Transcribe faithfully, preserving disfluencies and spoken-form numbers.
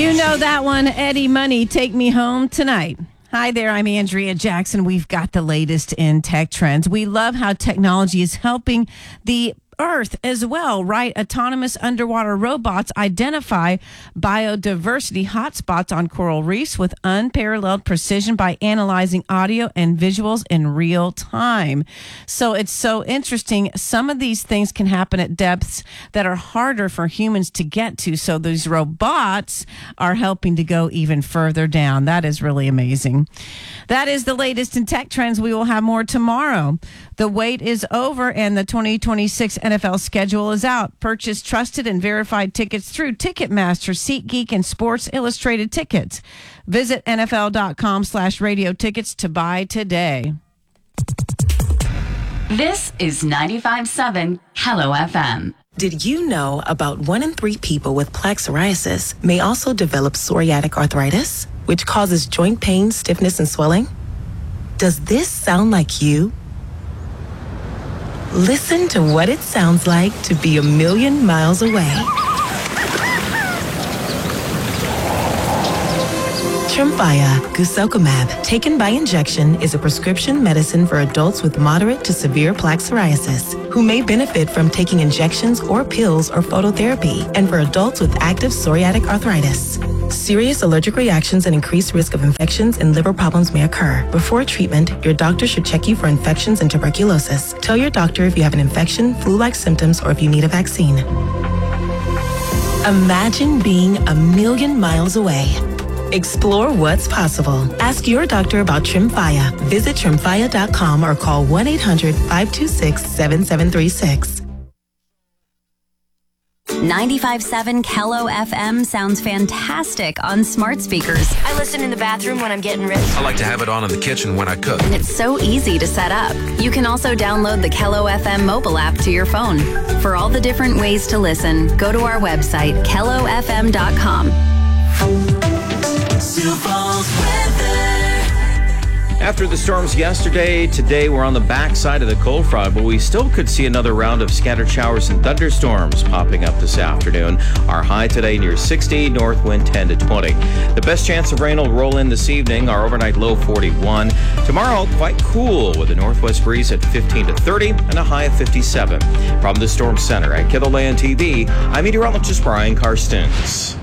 You know that one, Eddie Money, Take Me Home Tonight. Hi there, I'm Andrea Jackson. We've got the latest in tech trends. We love how technology is helping the Earth as well, right? Autonomous underwater robots identify biodiversity hotspots on coral reefs with unparalleled precision by analyzing audio and visuals in real time. So it's so interesting. Some of these things can happen at depths that are harder for humans to get to. So these robots are helping to go even further down. That is really amazing. That is the latest in tech trends. We will have more tomorrow. The wait is over and the twenty twenty-six N F L schedule is out. Purchase trusted and verified tickets through Ticketmaster, SeatGeek, and Sports Illustrated Tickets. Visit nfl.com slash radio tickets to buy today. This is ninety-five point seven Hello F M. Did you know about one in three people with plaque psoriasis may also develop psoriatic arthritis, which causes joint pain, stiffness, and swelling? Does this sound like you? Listen to what it sounds like to be a million miles away. Tremfya guselkumab, taken by injection, is a prescription medicine for adults with moderate to severe plaque psoriasis who may benefit from taking injections or pills or phototherapy, and for adults with active psoriatic arthritis. Serious allergic reactions and increased risk of infections and liver problems may occur. Before treatment, your doctor should check you for infections and tuberculosis. Tell your doctor if you have an infection, flu-like symptoms, or if you need a vaccine. Imagine being a million miles away. Explore what's possible. Ask your doctor about Tremfya. Visit tremfya dot com or call one eight hundred five two six seven seven three six. ninety-five point seven Hello F M sounds fantastic on smart speakers. I listen in the bathroom when I'm getting ready. I like to have it on in the kitchen when I cook. And it's so easy to set up. You can also download the Hello F M mobile app to your phone. For all the different ways to listen, go to our website, hello f m dot com. After the storms yesterday, today we're on the backside of the cold front, but we still could see another round of scattered showers and thunderstorms popping up this afternoon. Our high today near sixty, north wind ten to twenty. The best chance of rain will roll in this evening, our overnight low forty-one. Tomorrow, quite cool with a northwest breeze at fifteen to thirty and a high of fifty-seven. From the Storm Center at KITO Land T V, I'm meteorologist Brian Karstens.